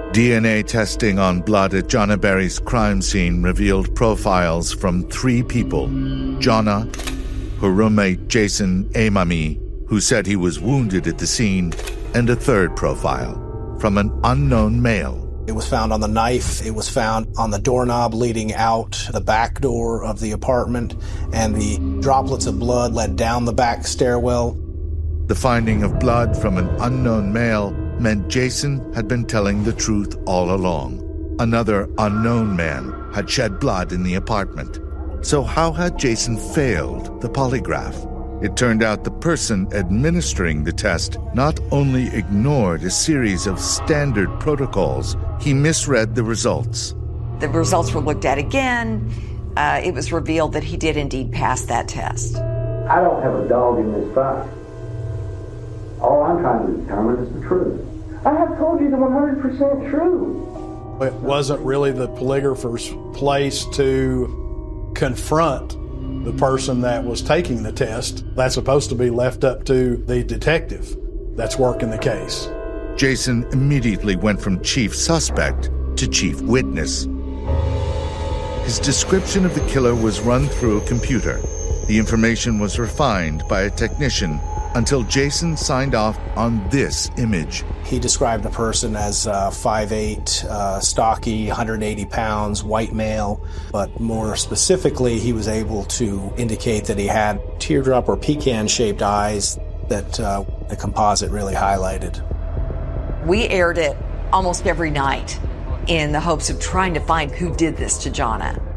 DNA testing on blood at Jonna Berry's crime scene revealed profiles from 3 people: Jonna, her roommate Jason Amami, who said he was wounded at the scene, and a 3rd profile from an unknown male. It was found on the knife, it was found on the doorknob leading out the back door of the apartment, and the droplets of blood led down the back stairwell. The finding of blood from an unknown male meant Jason had been telling the truth all along. Another unknown man had shed blood in the apartment. So how had Jason failed the polygraph? It turned out the person administering the test not only ignored a series of standard protocols, he misread the results. The results were looked at again. It was revealed that he did indeed pass that test. I don't have a dog in this fight. All I'm trying to determine is the truth. I have told you the 100% truth. It wasn't really the polygrapher's place to confront the person that was taking the test. That's supposed to be left up to the detective that's working the case. Jason immediately went from chief suspect to chief witness. His description of the killer was run through a computer. The information was refined by a technician until Jason signed off on this image. He described a person as 5'8", stocky, 180 pounds, white male, but more specifically, he was able to indicate that he had teardrop or pecan-shaped eyes that the composite really highlighted. We aired it almost every night in the hopes of trying to find who did this to Jonna.